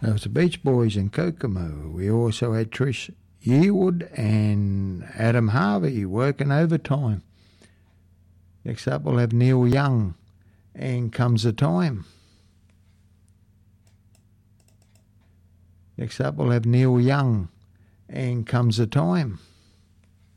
That was the Beach Boys and Kokomo. We also had Trish Yearwood and Adam Harvey working overtime. Next up, we'll have Neil Young and Comes a Time. Next up, we'll have Neil Young and Comes a Time.